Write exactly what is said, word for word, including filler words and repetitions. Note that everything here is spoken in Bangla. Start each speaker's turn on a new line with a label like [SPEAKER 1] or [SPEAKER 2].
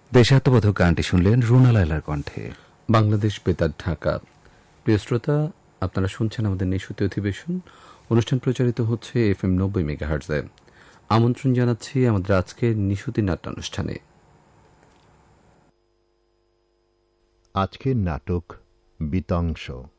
[SPEAKER 1] দেশাত্মবোধক গানটি শুনলেন রুনা লায়লার কণ্ঠে।
[SPEAKER 2] বাংলাদেশ বেতার ঢাকা। প্রিয় শ্রোতা, আপনারা শুনছেন আমাদের নিশুতি অধিবেশন। অনুষ্ঠান প্রচারিত হচ্ছে এফ এম নব্বই মেগাহার্টজে। আমন্ত্রণ জানাচ্ছি আমাদের আজকের নিশুতি নাট্যানুষ্ঠানে।
[SPEAKER 3] আজকের নাটক বিতংশ।